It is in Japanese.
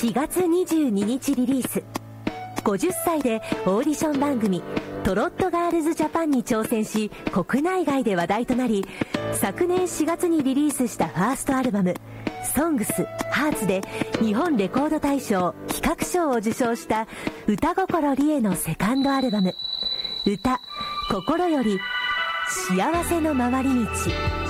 4月22日リリース。50歳でオーディション番組トロットガールズジャパンに挑戦し、国内外で話題となり、昨年4月にリリースしたファーストアルバムソングスハーツで日本レコード大賞企画賞を受賞した歌心理恵のセカンドアルバム歌心より幸せの回り道。